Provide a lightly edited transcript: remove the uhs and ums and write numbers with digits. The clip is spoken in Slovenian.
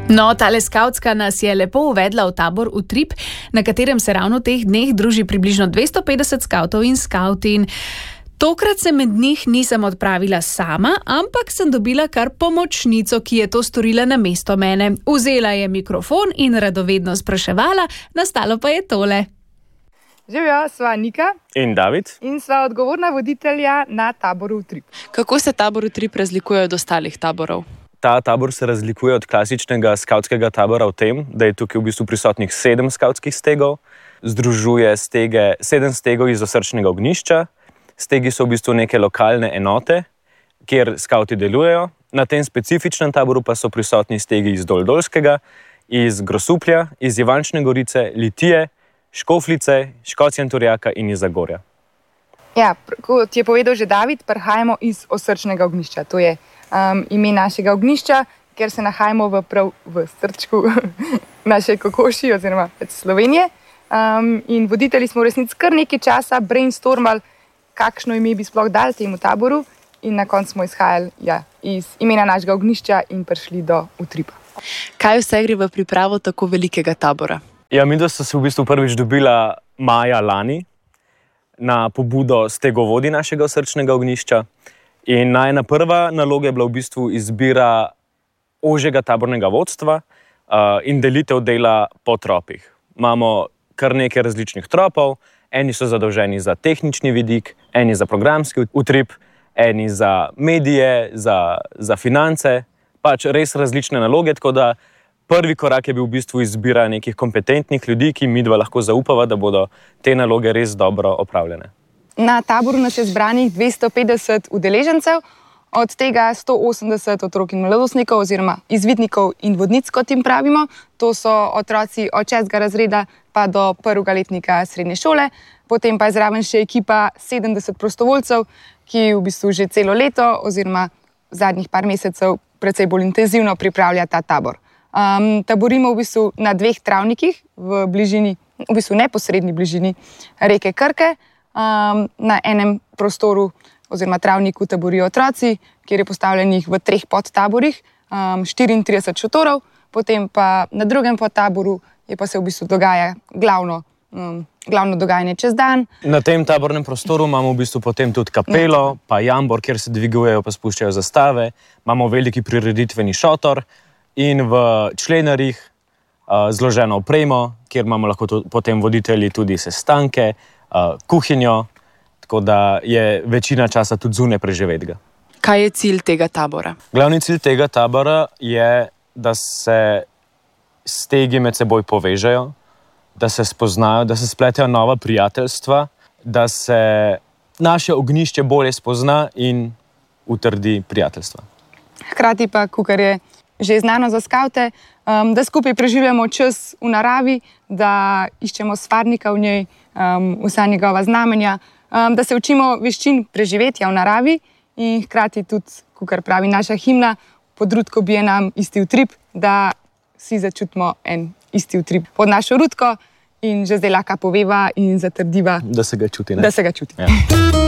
No, tale skavtska nas je lepo uvedla v tabor Utrip, na katerem se ravno v teh dneh druži približno 250 skavtov in skavtin. Tokrat se med njih nisem odpravila sama, ampak sem dobila kar pomočnico, ki je to storila namesto mene. Vzela je mikrofon in radovedno spraševala, nastalo pa je tole. Živjo, sva Nika in David in sva odgovorna voditelja na taboru Utrip. Kako se tabor Utrip razlikuje od ostalih taborov? Ta tabor se razlikuje od klasičnega skavtskega tabora v tem, da je tukaj v bistvu prisotnih 7 skavtskih stegov, združuje 7 stegov iz osrčnega ognjišča. Stegi so v bistvu neke lokalne enote, kjer skavti delujejo. Na tem specifičnem taboru pa so prisotni stegi iz Doldolskega, iz Grosuplja, iz Ivančne Gorice, Litije, Škofljice, Škocjan Turjaka in iz Zagorja. Ja, kot je povedal že David, prihajamo iz osrčnega ognjišča. To je ime našega ognjišča, ker se nahajamo prav v srčku naše kokoši oziroma Slovenije. In voditelji smo v resnici kar nekaj časa brainstormali, kakšno ime bi sploh dali temu taboru, in na koncu smo izhajali iz imena našega ognjišča in prišli do Utripa. Kaj vse gre v pripravo tako velikega tabora? Ja, midva sta se v bistvu prvič dobila maja lani na pobudo stegovodi našega osrčnega ognjišča. In najna prva naloga je bila v bistvu izbira ožjega tabornega vodstva in delitev dela po tropih. Imamo kar nekaj različnih tropov, eni so zadolženi za tehnični vidik, eni za programski utrip, eni za medije, za finance, pač res različne naloge, tako da prvi korak je bil v bistvu izbira nekih kompetentnih ljudi, ki midva lahko zaupava, da bodo te naloge res dobro opravljene. Na taboru nas je zbranih 250 udeležencev, od tega 180 otrok in mladostnikov oziroma izvidnikov in vodnic, kot jim pravimo. To so otroci od 6. razreda pa do 1. letnika srednje šole. Potem pa je zraven še ekipa 70 prostovoljcev, ki v bistvu že celo leto oziroma zadnjih par mesecev precej bolj intenzivno pripravlja ta tabor. Taborimo v bistvu na 2 travnikih v bližini, v bistvu neposredni bližini reke Krke. Na enem prostoru oziroma travniku taborijo otroci, kjer je postavljenih v 3 podtaborih 34 šotorov, potem pa na drugem podtaboru pa se v bistvu dogaja glavno dogajanje čez dan. Na tem tabornem prostoru imamo v bistvu potem tudi kapelo, pa jambor, kjer se dvigujejo pa spuščajo zastave, imamo veliki prireditveni šotor in v členarjih zloženo opremo, kjer imamo lahko potem voditelji tudi sestanke, kuhinjo, tako da je večina časa tudi zunaj preživetega. Kaj je cilj tega tabora? Glavni cilj tega tabora je, da se stegi med seboj povežejo, da se spoznajo, da se spletejo nova prijateljstva, da se naše ognjišče bolje spozna in utrdi prijateljstva. Hkrati pa, kakor je že znano za skavte, da skupaj preživljamo čas v naravi, da iščemo stvarnika v njej, vsa njegova znamenja, da se učimo veščin preživetja v naravi in hkrati tudi, kakor pravi naša himna, pod Rutko bije nam isti utrip, da si začutimo en isti utrip pod našo Rutko in že zdaj lahko poveva in zatrdiva, da se ga čuti. Da se ga čuti. Ja.